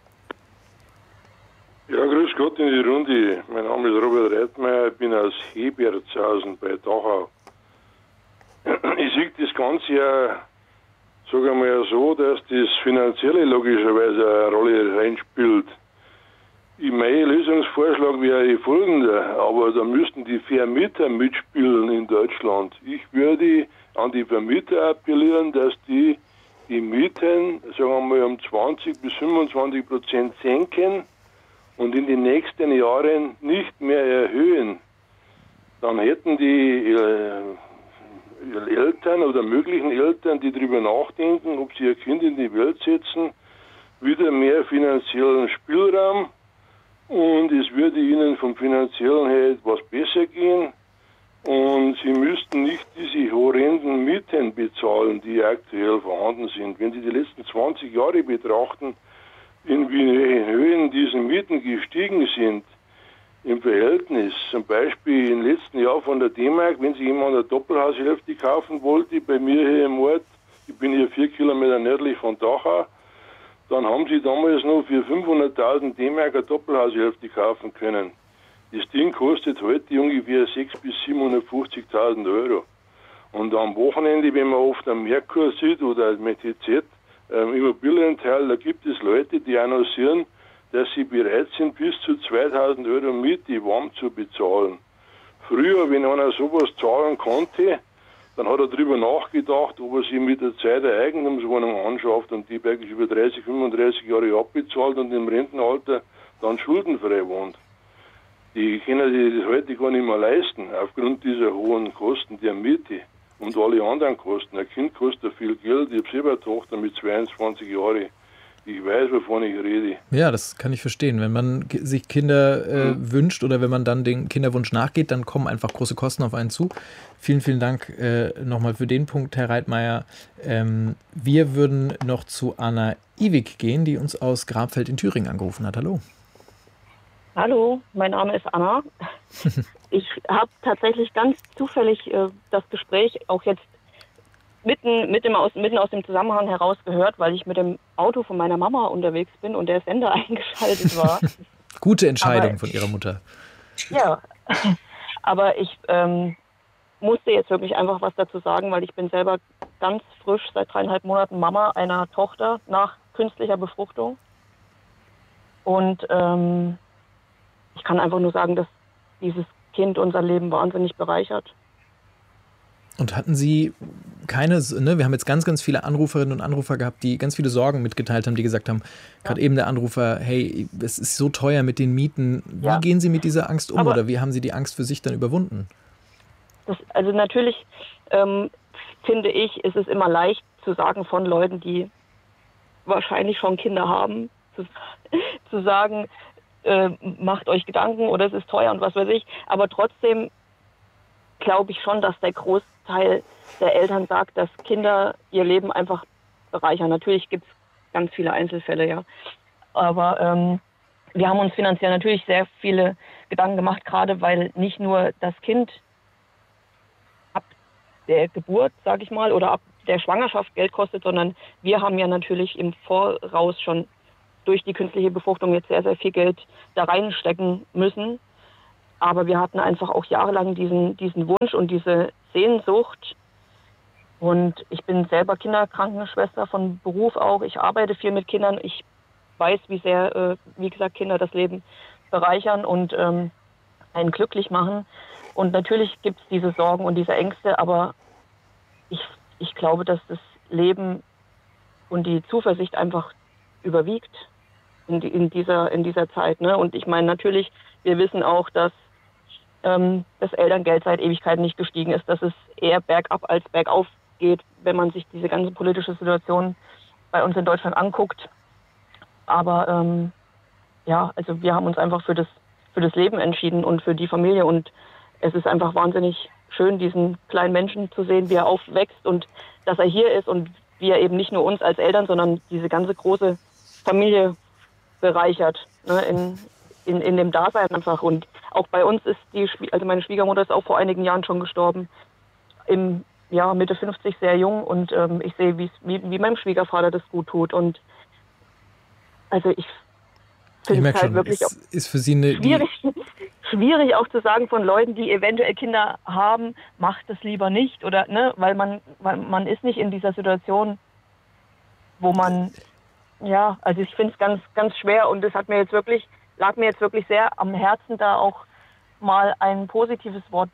[SPEAKER 21] Ja, grüß Gott in die Runde. Mein Name ist Robert Reitmeier, ich bin aus Hebertshausen bei Dachau. Ich sehe das Ganze ja, sage ich mal so, dass das Finanzielle logischerweise eine Rolle reinspielt. Mein Lösungsvorschlag wäre folgender, aber da müssten die Vermieter mitspielen in Deutschland. Ich würde an die Vermieter appellieren, dass die Mieten, sagen wir mal, um 20 bis 25% senken und in den nächsten Jahren nicht mehr erhöhen. Dann hätten die Eltern oder möglichen Eltern, die darüber nachdenken, ob sie ihr Kind in die Welt setzen, wieder mehr finanziellen Spielraum und es würde ihnen vom Finanziellen her etwas besser gehen und sie müssten nicht diese horrenden Mieten bezahlen, die aktuell vorhanden sind. Wenn Sie die letzten 20 Jahre betrachten, in welchen Höhen diese Mieten gestiegen sind, im Verhältnis, zum Beispiel im letzten Jahr von der D-Mark, wenn sich jemand eine Doppelhaushälfte kaufen wollte, bei mir hier im Ort, ich bin hier 4 Kilometer nördlich von Dachau, dann haben sie damals noch für 500.000 D-Mark eine Doppelhaushälfte kaufen können. Das Ding kostet heute ungefähr 600.000 bis 750.000 Euro. Und am Wochenende, wenn man oft am Merkur sieht oder mit TZ, Immobilienteil, da gibt es Leute, die annoncieren, dass sie bereit sind, bis zu 2.000 Euro Miete warm zu bezahlen. Früher, wenn einer sowas zahlen konnte, Dann hat er darüber nachgedacht, ob er sich mit der Zeit eine Eigentumswohnung anschafft und die praktisch über 30, 35 Jahre abbezahlt und im Rentenalter dann schuldenfrei wohnt. Die können sich das heute gar nicht mehr leisten, aufgrund dieser hohen Kosten der Miete und alle anderen Kosten. Ein Kind kostet viel Geld. Ich habe selber eine Tochter mit 22 Jahren. Ich weiß, wovon ich rede.
[SPEAKER 12] Ja, das kann ich verstehen. Wenn man sich Kinder wünscht oder wenn man dann dem Kinderwunsch nachgeht, dann kommen einfach große Kosten auf einen zu. Vielen, vielen Dank nochmal für den Punkt, Herr Reitmeier. Wir würden noch zu Anna Iwig gehen, die uns aus Grabfeld in Thüringen angerufen hat. Hallo.
[SPEAKER 3] Hallo, mein Name ist Anna. Ich habe tatsächlich ganz zufällig das Gespräch auch jetzt mitten aus dem Zusammenhang heraus gehört, weil ich mit dem Auto von meiner Mama unterwegs bin und der Sender eingeschaltet war.
[SPEAKER 12] Gute Entscheidung von Ihrer Mutter.
[SPEAKER 3] Ja, aber ich musste jetzt wirklich einfach was dazu sagen, weil ich bin selber ganz frisch seit 3,5 Monaten Mama einer Tochter nach künstlicher Befruchtung. Und ich kann einfach nur sagen, dass dieses Kind unser Leben wahnsinnig bereichert.
[SPEAKER 12] Und hatten Sie keine, wir haben jetzt ganz, ganz viele Anruferinnen und Anrufer gehabt, die ganz viele Sorgen mitgeteilt haben, die gesagt haben, gerade eben der Anrufer, hey, es ist so teuer mit den Mieten. Wie gehen Sie mit dieser Angst um oder wie haben Sie die Angst für sich dann überwunden?
[SPEAKER 3] Also natürlich finde ich, ist es immer leicht zu sagen von Leuten, die wahrscheinlich schon Kinder haben, zu sagen, macht euch Gedanken oder es ist teuer und was weiß ich. Aber trotzdem glaube ich schon, dass der Großteil der Eltern sagt, dass Kinder ihr Leben einfach bereichern. Natürlich gibt es ganz viele Einzelfälle, ja. Aber wir haben uns finanziell natürlich sehr viele Gedanken gemacht, gerade weil nicht nur das Kind ab der Geburt, sage ich mal, oder ab der Schwangerschaft Geld kostet, sondern wir haben ja natürlich im Voraus schon durch die künstliche Befruchtung jetzt sehr, sehr viel Geld da reinstecken müssen. Aber wir hatten einfach auch jahrelang diesen Wunsch und diese Sehnsucht. Und ich bin selber Kinderkrankenschwester von Beruf auch. Ich arbeite viel mit Kindern. Ich weiß, wie sehr, wie gesagt, Kinder das Leben bereichern und einen glücklich machen. Und natürlich gibt es diese Sorgen und diese Ängste, aber ich glaube, dass das Leben und die Zuversicht einfach überwiegt in dieser Zeit. Ne? Und ich meine, natürlich, wir wissen auch, dass das Elterngeld seit Ewigkeiten nicht gestiegen ist, dass es eher bergab als bergauf geht, wenn man sich diese ganze politische Situation bei uns in Deutschland anguckt. Aber also wir haben uns einfach für das Leben entschieden und für die Familie. Und es ist einfach wahnsinnig schön, diesen kleinen Menschen zu sehen, wie er aufwächst und dass er hier ist und wie er eben nicht nur uns als Eltern, sondern diese ganze große Familie bereichert, ne, in dem Dasein einfach. Und auch bei uns ist meine Schwiegermutter ist auch vor einigen Jahren schon gestorben, im Jahr Mitte 50, sehr jung. Und ich sehe, wie meinem Schwiegervater das gut tut. Und also ich finde es halt wirklich
[SPEAKER 12] ist für Sie
[SPEAKER 3] schwierig auch zu sagen von Leuten, die eventuell Kinder haben, macht das lieber nicht. Oder, ne, weil man ist nicht in dieser Situation, wo man, also ich finde es ganz, ganz schwer. Und es lag mir jetzt wirklich sehr am Herzen, da auch mal ein positives Wort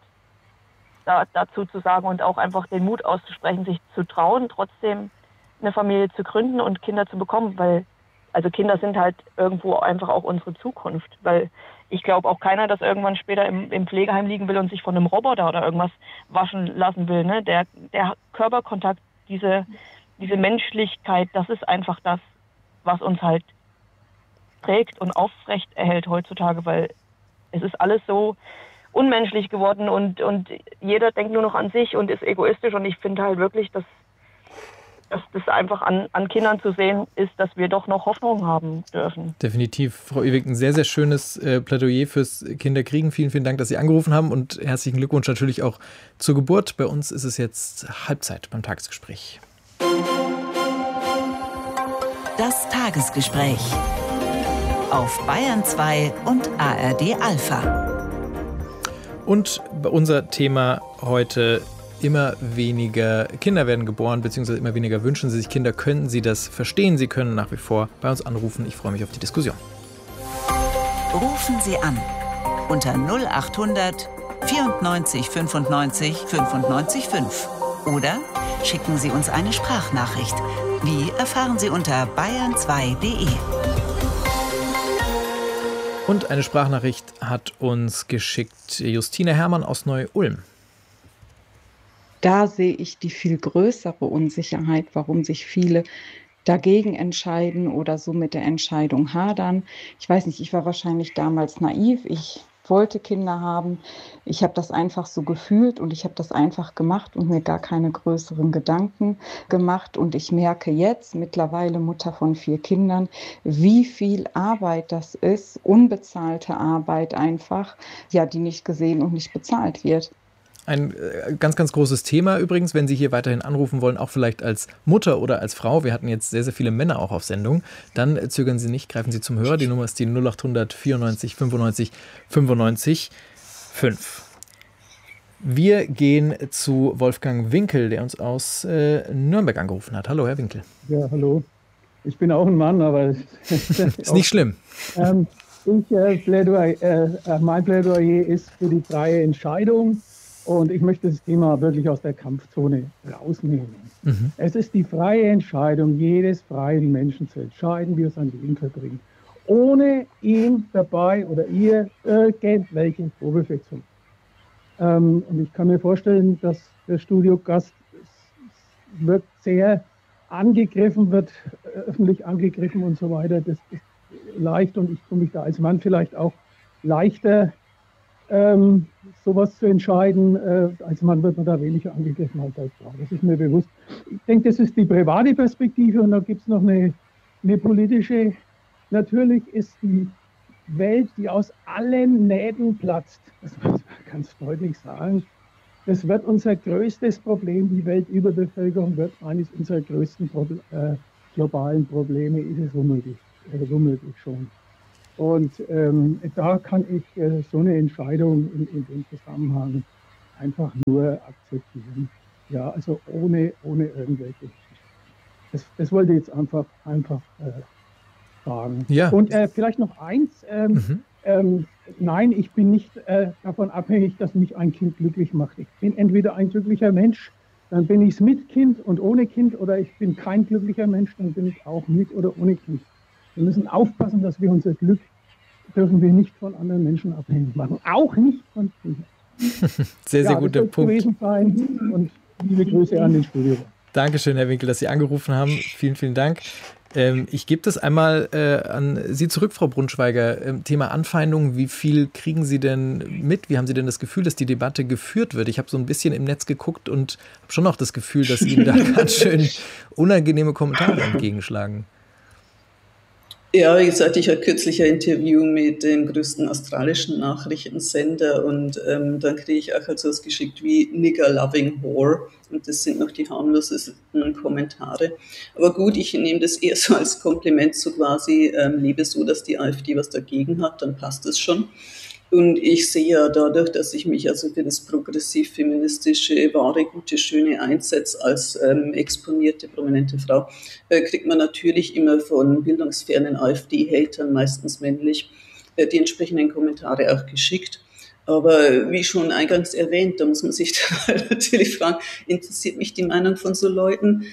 [SPEAKER 3] dazu zu sagen und auch einfach den Mut auszusprechen, sich zu trauen, trotzdem eine Familie zu gründen und Kinder zu bekommen, weil also Kinder sind halt irgendwo einfach auch unsere Zukunft, weil ich glaube auch keiner, dass irgendwann später im Pflegeheim liegen will und sich von einem Roboter oder irgendwas waschen lassen will. Ne? Der Körperkontakt, diese Menschlichkeit, das ist einfach das, was uns halt trägt und aufrecht erhält heutzutage, weil es ist alles so unmenschlich geworden und jeder denkt nur noch an sich und ist egoistisch. Und ich finde halt wirklich, dass das einfach an Kindern zu sehen ist, dass wir doch noch Hoffnung haben dürfen.
[SPEAKER 12] Definitiv. Frau Iwig, ein sehr, sehr schönes Plädoyer fürs Kinderkriegen. Vielen, vielen Dank, dass Sie angerufen haben und herzlichen Glückwunsch natürlich auch zur Geburt. Bei uns ist es jetzt Halbzeit beim Tagesgespräch.
[SPEAKER 6] Das Tagesgespräch auf Bayern 2 und ARD Alpha.
[SPEAKER 12] Und unser Thema heute: immer weniger Kinder werden geboren, beziehungsweise immer weniger wünschen sie sich Kinder. Können Sie das verstehen? Sie können nach wie vor bei uns anrufen. Ich freue mich auf die Diskussion.
[SPEAKER 6] Rufen Sie an unter 0800 94 95 95 5. Oder schicken Sie uns eine Sprachnachricht. Wie erfahren Sie unter bayern2.de.
[SPEAKER 12] Und eine Sprachnachricht hat uns geschickt Justine Hermann aus Neu-Ulm.
[SPEAKER 2] Da sehe ich die viel größere Unsicherheit, warum sich viele dagegen entscheiden oder so mit der Entscheidung hadern. Ich weiß nicht, ich war wahrscheinlich damals naiv. Ich wollte Kinder haben. Ich habe das einfach so gefühlt und ich habe das einfach gemacht und mir gar keine größeren Gedanken gemacht. Und ich merke jetzt, mittlerweile Mutter von 4 Kindern, wie viel Arbeit das ist, unbezahlte Arbeit einfach, ja, die nicht gesehen und nicht bezahlt wird.
[SPEAKER 12] Ein ganz, ganz großes Thema übrigens, wenn Sie hier weiterhin anrufen wollen, auch vielleicht als Mutter oder als Frau. Wir hatten jetzt sehr, sehr viele Männer auch auf Sendung. Dann zögern Sie nicht, greifen Sie zum Hörer. Die Nummer ist die 0800 94 95 95 5. Wir gehen zu Wolfgang Winkel, der uns aus Nürnberg angerufen hat. Hallo, Herr Winkel.
[SPEAKER 22] Ja, hallo. Ich bin auch ein Mann, aber...
[SPEAKER 12] ist nicht schlimm.
[SPEAKER 22] Mein Plädoyer ist für die freie Entscheidung. Und ich möchte das Thema wirklich aus der Kampfzone rausnehmen. Es ist die freie Entscheidung jedes freien Menschen zu entscheiden, wie er sein Leben verbringt, ohne ihm dabei oder ihr irgendwelche Vorwürfe zu machen. Und ich kann mir vorstellen, dass der Studiogast wird sehr angegriffen, wird öffentlich angegriffen und so weiter. Das ist leicht und ich tue mich da als Mann vielleicht auch leichter, sowas zu entscheiden. Als Mann wird man da weniger angegriffen als Frau. Das ist mir bewusst. Ich denke, das ist die private Perspektive und da gibt es noch eine politische. Natürlich ist die Welt, die aus allen Nähten platzt, das muss man ganz deutlich sagen, das wird unser größtes Problem. Die Weltüberbevölkerung wird eines unserer größten globalen Probleme, ist es womöglich schon. Und da kann ich so eine Entscheidung in dem Zusammenhang einfach nur akzeptieren. Ja, also ohne irgendwelche. Das wollte ich jetzt einfach sagen.
[SPEAKER 12] Ja.
[SPEAKER 22] Und vielleicht noch eins. Nein, ich bin nicht davon abhängig, dass mich ein Kind glücklich macht. Ich bin entweder ein glücklicher Mensch, dann bin ich es mit Kind und ohne Kind, oder ich bin kein glücklicher Mensch, dann bin ich auch mit oder ohne Kind. Wir müssen aufpassen, dass wir unser Glück dürfen wir nicht von anderen Menschen abhängig machen. Auch nicht von Kindern.
[SPEAKER 12] Sehr guter Punkt.
[SPEAKER 22] Gewesen sein und liebe Grüße an den Studio.
[SPEAKER 12] Dankeschön, Herr Winkel, dass Sie angerufen haben. Vielen, vielen Dank. Ich gebe das einmal an Sie zurück, Frau Brunschweiger. Thema Anfeindungen, wie viel kriegen Sie denn mit? Wie haben Sie denn das Gefühl, dass die Debatte geführt wird? Ich habe so ein bisschen im Netz geguckt und habe schon noch das Gefühl, dass Ihnen da ganz schön unangenehme Kommentare entgegenschlagen.
[SPEAKER 16] Ja, wie gesagt, ich hatte kürzlich ein Interview mit dem größten australischen Nachrichtensender und dann kriege ich auch halt so was geschickt wie Nigger Loving Whore und das sind noch die harmlosesten Kommentare. Aber gut, ich nehme das eher so als Kompliment, so quasi, lebe so, dass die AfD was dagegen hat, dann passt es schon. Und ich sehe ja dadurch, dass ich mich also für das progressiv-feministische, wahre, gute, schöne einsetze als exponierte, prominente Frau, kriegt man natürlich immer von bildungsfernen AfD-Hatern, meistens männlich, die entsprechenden Kommentare auch geschickt. Aber wie schon eingangs erwähnt, da muss man sich dann natürlich fragen, interessiert mich die Meinung von so Leuten?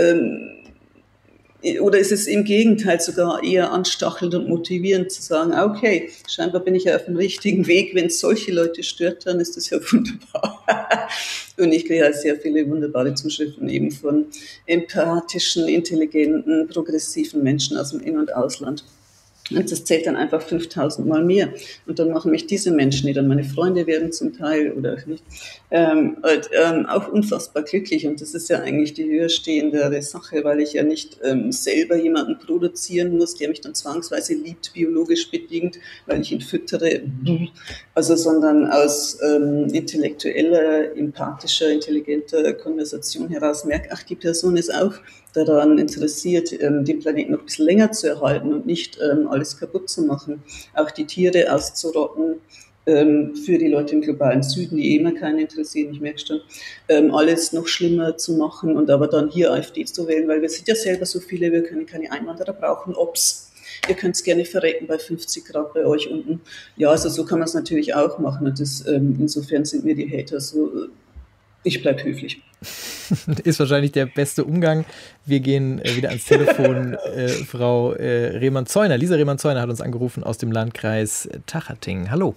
[SPEAKER 16] Oder ist es im Gegenteil sogar eher anstachelnd und motivierend zu sagen, okay, scheinbar bin ich ja auf dem richtigen Weg. Wenn es solche Leute stört, dann ist das ja wunderbar. Und ich kriege halt sehr viele wunderbare Zuschriften eben von empathischen, intelligenten, progressiven Menschen aus dem In- und Ausland. Und das zählt dann einfach 5000 Mal mehr. Und dann machen mich diese Menschen, die dann meine Freunde werden zum Teil oder auch nicht, auch unfassbar glücklich. Und das ist ja eigentlich die höher stehendere Sache, weil ich ja nicht selber jemanden produzieren muss, der mich dann zwangsweise liebt, biologisch bedingt, weil ich ihn füttere, also sondern aus intellektueller, empathischer, intelligenter Konversation heraus merke, ach, die Person ist auch daran interessiert, den Planeten noch ein bisschen länger zu erhalten und nicht alles kaputt zu machen. Auch die Tiere auszurotten, für die Leute im globalen Süden, die immer keinen interessieren, ich merke schon, alles noch schlimmer zu machen und aber dann hier AfD zu wählen, weil wir sind ja selber so viele, wir können keine Einwanderer brauchen, ihr könnt es gerne verrecken bei 50 Grad bei euch unten. Ja, also so kann man es natürlich auch machen und das, insofern sind mir die Hater so Ich bleibe höflich.
[SPEAKER 12] Ist wahrscheinlich der beste Umgang. Wir gehen wieder ans Telefon. Frau Rehmann-Zeuner, Lisa Rehmann-Zeuner hat uns angerufen aus dem Landkreis Tacharding. Hallo.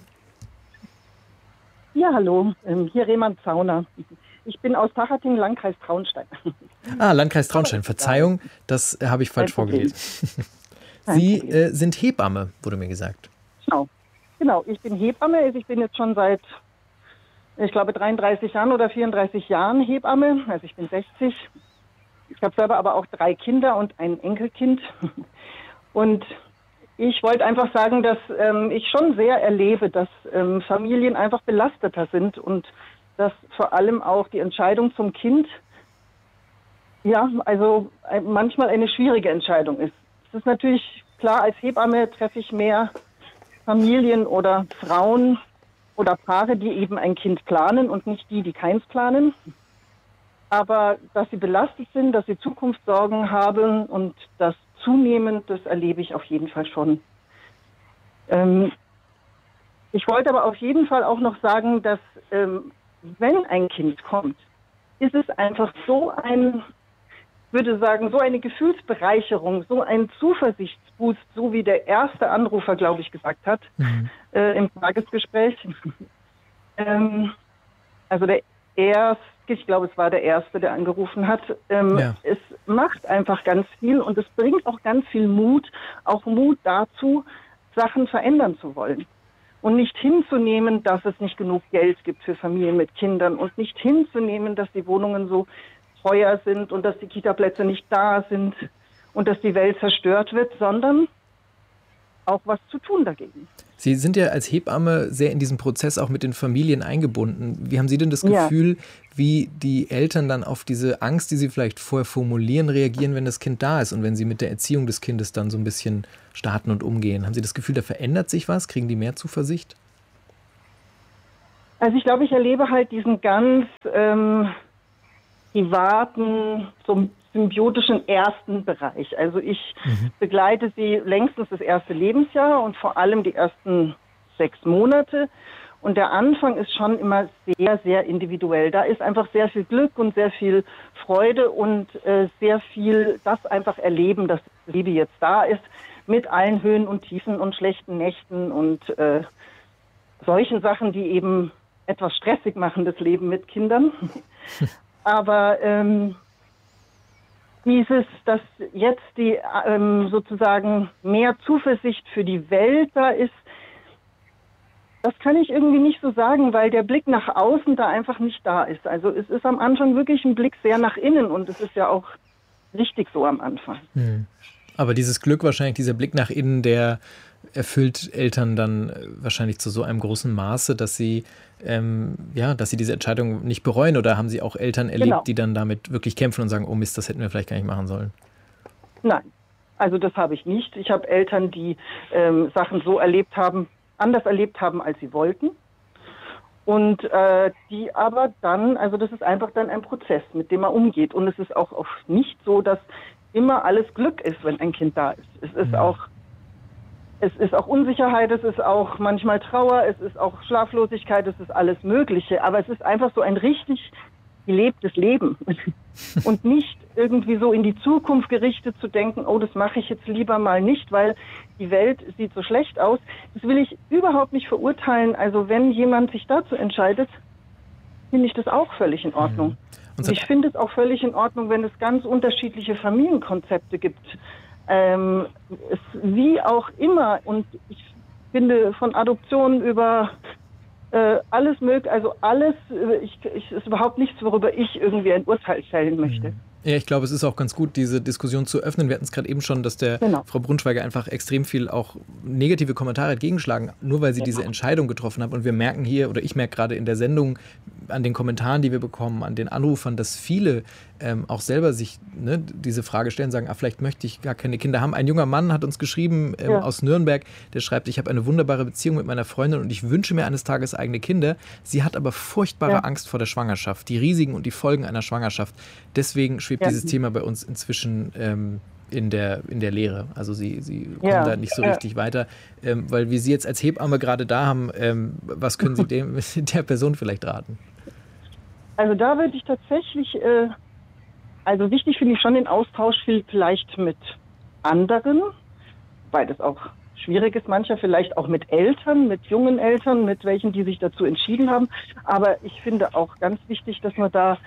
[SPEAKER 5] Ja, hallo. Hier Rehmann-Zauner. Ich bin aus Tacharding, Landkreis Traunstein.
[SPEAKER 12] Landkreis Traunstein. Verzeihung, das habe ich falsch vorgelesen. Sie sind Hebamme, wurde mir gesagt.
[SPEAKER 5] Genau. Ich bin Hebamme. Ich bin jetzt schon seit, ich glaube, 33 Jahren oder 34 Jahren Hebamme. Also ich bin 60. Ich habe selber aber auch 3 Kinder und ein Enkelkind. Und ich wollte einfach sagen, dass ich schon sehr erlebe, dass Familien einfach belasteter sind und dass vor allem auch die Entscheidung zum Kind, manchmal eine schwierige Entscheidung ist. Es ist natürlich klar, als Hebamme treffe ich mehr Familien oder Frauen oder Paare, die eben ein Kind planen und nicht die keins planen. Aber dass sie belastet sind, dass sie Zukunftssorgen haben und das zunehmend, das erlebe ich auf jeden Fall schon. Ich wollte aber auf jeden Fall auch noch sagen, dass wenn ein Kind kommt, ist es einfach so eine Gefühlsbereicherung, so ein Zuversichtsboost, so wie der erste Anrufer, glaube ich, gesagt hat, im Tagesgespräch. Ich glaube, es war der Erste, der angerufen hat. Es macht einfach ganz viel und es bringt auch ganz viel Mut, auch Mut dazu, Sachen verändern zu wollen. Und nicht hinzunehmen, dass es nicht genug Geld gibt für Familien mit Kindern und nicht hinzunehmen, dass die Wohnungen so teuer sind und dass die Kita-Plätze nicht da sind und dass die Welt zerstört wird, sondern auch was zu tun dagegen.
[SPEAKER 12] Sie sind ja als Hebamme sehr in diesen Prozess auch mit den Familien eingebunden. Wie haben Sie denn das Gefühl, wie die Eltern dann auf diese Angst, die sie vielleicht vorher formulieren, reagieren, wenn das Kind da ist und wenn sie mit der Erziehung des Kindes dann so ein bisschen starten und umgehen? Haben Sie das Gefühl, da verändert sich was? Kriegen die mehr Zuversicht?
[SPEAKER 5] Also ich glaube, ich erlebe halt diesen ganz privaten, so symbiotischen ersten Bereich. Also ich begleite sie längstens das erste Lebensjahr und vor allem die ersten 6 Monate. Und der Anfang ist schon immer sehr, sehr individuell. Da ist einfach sehr viel Glück und sehr viel Freude und sehr viel das einfach erleben, dass die Liebe jetzt da ist, mit allen Höhen und Tiefen und schlechten Nächten und solchen Sachen, die eben etwas stressig machen, das Leben mit Kindern. Aber dass jetzt die sozusagen mehr Zuversicht für die Welt da ist, das kann ich irgendwie nicht so sagen, weil der Blick nach außen da einfach nicht da ist. Also es ist am Anfang wirklich ein Blick sehr nach innen und es ist ja auch richtig so am Anfang.
[SPEAKER 12] Aber dieses Glück wahrscheinlich, dieser Blick nach innen, der erfüllt Eltern dann wahrscheinlich zu so einem großen Maße, dass sie diese Entscheidung nicht bereuen, oder haben Sie auch Eltern erlebt, die dann damit wirklich kämpfen und sagen, oh Mist, das hätten wir vielleicht gar nicht machen sollen?
[SPEAKER 5] Nein, also das habe ich nicht. Ich habe Eltern, die Sachen anders erlebt haben, als sie wollten. Und die aber dann, also das ist einfach dann ein Prozess, mit dem man umgeht. Und es ist auch nicht so, dass immer alles Glück ist, wenn ein Kind da ist. Es ist auch Unsicherheit, es ist auch manchmal Trauer, es ist auch Schlaflosigkeit, es ist alles Mögliche. Aber es ist einfach so ein richtig gelebtes Leben. Und nicht irgendwie so in die Zukunft gerichtet zu denken, oh, das mache ich jetzt lieber mal nicht, weil die Welt sieht so schlecht aus. Das will ich überhaupt nicht verurteilen. Also wenn jemand sich dazu entscheidet, finde ich das auch völlig in Ordnung. Und ich finde es auch völlig in Ordnung, wenn es ganz unterschiedliche Familienkonzepte gibt. Wie auch immer, und ich finde von Adoption über alles möglich, also alles, ist überhaupt nichts, worüber ich irgendwie ein Urteil fällen möchte.
[SPEAKER 12] Ja, ich glaube, es ist auch ganz gut, diese Diskussion zu öffnen. Wir hatten es gerade eben schon, dass der Frau Brunschweiger einfach extrem viel auch negative Kommentare entgegenschlagen, nur weil sie diese Entscheidung getroffen hat. Und wir merken hier, oder ich merke gerade in der Sendung, an den Kommentaren, die wir bekommen, an den Anrufern, dass viele auch selber sich diese Frage stellen, sagen, vielleicht möchte ich gar keine Kinder haben. Ein junger Mann hat uns geschrieben aus Nürnberg, der schreibt, ich habe eine wunderbare Beziehung mit meiner Freundin und ich wünsche mir eines Tages eigene Kinder. Sie hat aber furchtbare Angst vor der Schwangerschaft, die Risiken und die Folgen einer Schwangerschaft. Deswegen schwebt dieses Thema bei uns inzwischen in der Lehre. Also sie kommen da nicht so richtig weiter. Weil wir Sie jetzt als Hebamme gerade da haben, was können Sie der Person vielleicht raten?
[SPEAKER 5] Also da würde ich tatsächlich, also wichtig finde ich schon den Austausch vielleicht mit anderen, weil das auch schwierig ist mancher, vielleicht auch mit Eltern, mit jungen Eltern, mit welchen, die sich dazu entschieden haben. Aber ich finde auch ganz wichtig, dass man da,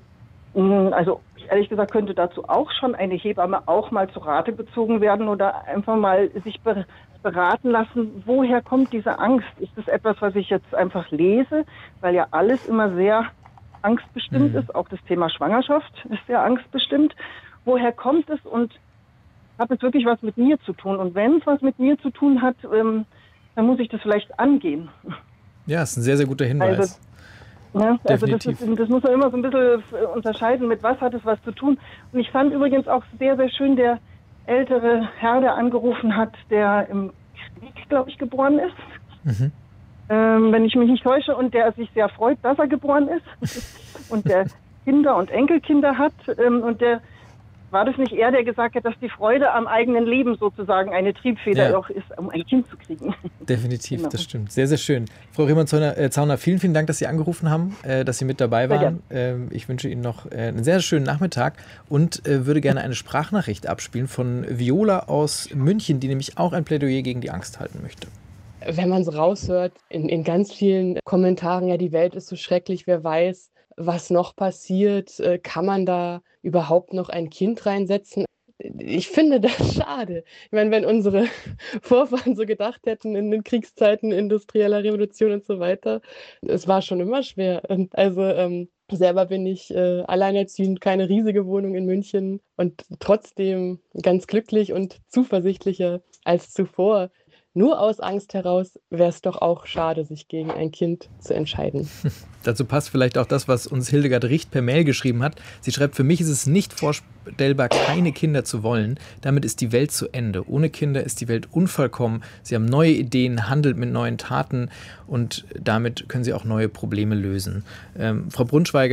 [SPEAKER 5] also ehrlich gesagt könnte dazu auch schon eine Hebamme auch mal zu Rate gezogen werden oder einfach mal sich beraten lassen, woher kommt diese Angst? Ist das etwas, was ich jetzt einfach lese, weil ja alles immer sehr angstbestimmt ist, auch das Thema Schwangerschaft ist sehr angstbestimmt. Woher kommt es und hat es wirklich was mit mir zu tun? Und wenn es was mit mir zu tun hat, dann muss ich das vielleicht angehen.
[SPEAKER 12] Ja, ist ein sehr, sehr guter Hinweis.
[SPEAKER 5] Also das muss man immer so ein bisschen unterscheiden, mit was hat es was zu tun. Und ich fand übrigens auch sehr, sehr schön, der ältere Herr, der angerufen hat, der im Krieg, glaube ich, geboren ist. Wenn ich mich nicht täusche, und der sich sehr freut, dass er geboren ist und der Kinder und Enkelkinder hat. Und der war das nicht er, der gesagt hat, dass die Freude am eigenen Leben sozusagen eine Triebfeder auch ist, um ein Kind zu kriegen?
[SPEAKER 12] Definitiv, genau. Das stimmt. Sehr, sehr schön. Frau Riemann-Zauner, vielen, vielen Dank, dass Sie angerufen haben, dass Sie mit dabei waren. Ich wünsche Ihnen noch einen sehr schönen Nachmittag und würde gerne eine Sprachnachricht abspielen von Viola aus München, die nämlich auch ein Plädoyer gegen die Angst halten möchte.
[SPEAKER 9] Wenn man so raushört, in ganz vielen Kommentaren, ja, die Welt ist so schrecklich, wer weiß, was noch passiert, kann man da überhaupt noch ein Kind reinsetzen? Ich finde das schade. Ich meine, wenn unsere Vorfahren so gedacht hätten in den Kriegszeiten, industrieller Revolution und so weiter, es war schon immer schwer. Also selber bin ich alleinerziehend, keine riesige Wohnung in München und trotzdem ganz glücklich und zuversichtlicher als zuvor. Nur aus Angst heraus wäre es doch auch schade, sich gegen ein Kind zu entscheiden.
[SPEAKER 12] Dazu passt vielleicht auch das, was uns Hildegard Richt per Mail geschrieben hat. Sie schreibt, für mich ist es nicht vorstellbar, keine Kinder zu wollen. Damit ist die Welt zu Ende. Ohne Kinder ist die Welt unvollkommen. Sie haben neue Ideen, handelt mit neuen Taten und damit können sie auch neue Probleme lösen. Frau Brunschweiger,